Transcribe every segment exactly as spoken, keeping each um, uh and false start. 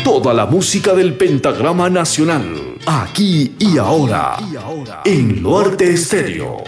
Toda la música del pentagrama nacional, aquí y ahora, en Luarte Estéreo.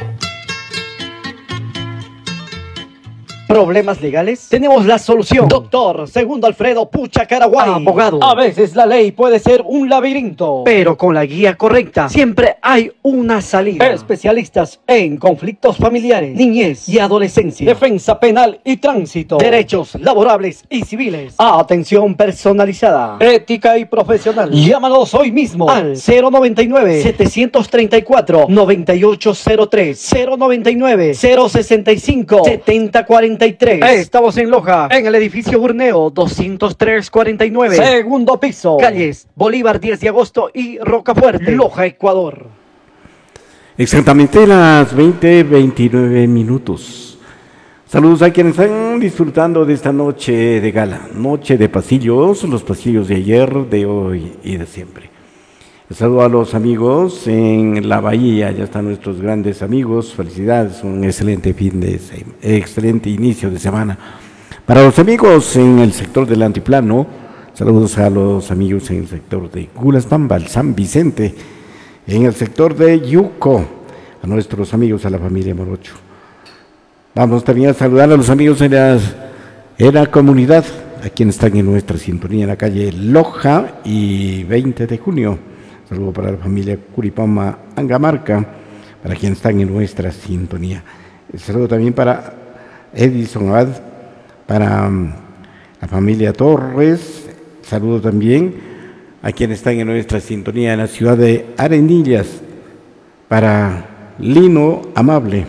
¿Problemas legales? Tenemos la solución. Doctor Segundo Alfredo Pucha Caraguay, abogado. A veces la ley puede ser un laberinto, pero con la guía correcta siempre hay una salida. Especialistas en conflictos familiares, niñez y adolescencia, defensa penal y tránsito, derechos laborables y civiles, atención personalizada, ética y profesional. Llámanos hoy mismo al cero noventa y nueve, setecientos treinta y cuatro, noventa y ocho cero tres, cero noventa y nueve, cero sesenta y cinco, setenta cuarenta y tres. Estamos en Loja, en el edificio Burneo doscientos tres cuarenta y nueve, segundo piso, calles Bolívar diez de agosto y Rocafuerte, Loja, Ecuador. Exactamente las veinte veintinueve minutos. Saludos a quienes están disfrutando de esta noche de gala, noche de pasillos, los pasillos de ayer, de hoy y de siempre. Saludo a los amigos en la Bahía, ya están nuestros grandes amigos, felicidades, un excelente fin de semana, excelente inicio de semana. Para los amigos en el sector del Altiplano, saludos a los amigos en el sector de Gulasbamba, San Vicente, en el sector de Yuco, a nuestros amigos, a la familia Morocho. Vamos también a saludar a los amigos en, las, en la comunidad, a quienes están en nuestra sintonía en la calle Loja y veinte de junio. Saludo para la familia Curipama Angamarca, para quienes están en nuestra sintonía. Saludo también para Edison Abad, para um, la familia Torres. Saludo también a quienes están en nuestra sintonía en la ciudad de Arenillas, para Lino Amable,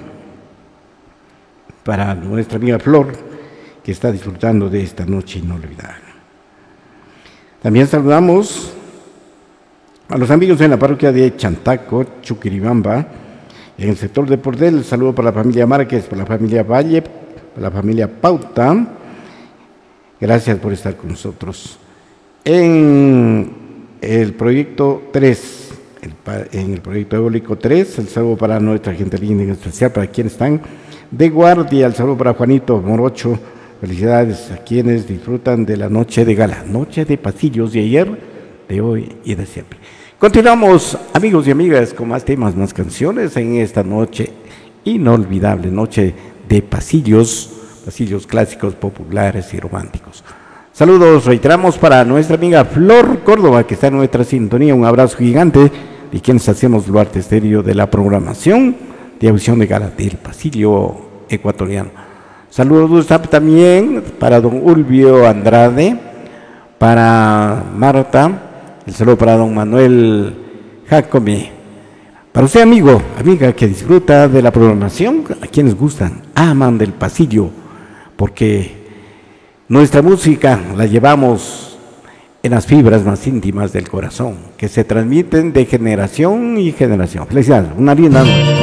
para nuestra amiga Flor, que está disfrutando de esta noche inolvidable. También saludamos a los amigos en la parroquia de Chantaco, Chuquiribamba, en el sector de Portel. Saludo para la familia Márquez, para la familia Valle, para la familia Pauta. Gracias por estar con nosotros. En el proyecto tres, el, en el proyecto eólico tres, el saludo para nuestra gente linda, en especial para quienes están de guardia. El saludo para Juanito Morocho. Felicidades a quienes disfrutan de la noche de gala, noche de pasillos de ayer, de hoy y de siempre. Continuamos, amigos y amigas, con más temas, más canciones en esta noche inolvidable, noche de pasillos, pasillos clásicos, populares y románticos. Saludos, reiteramos para nuestra amiga Flor Córdoba, que está en nuestra sintonía. Un abrazo gigante de quienes hacemos Luarte Estéreo de la programación de audición de gala del pasillo ecuatoriano. Saludos también para don Ulvio Andrade, para Marta. El saludo para don Manuel Jacome. Para usted, amigo, amiga, que disfruta de la programación, a quienes gustan, aman del pasillo, porque nuestra música la llevamos en las fibras más íntimas del corazón, que se transmiten de generación y generación. Felicidades, una linda noche.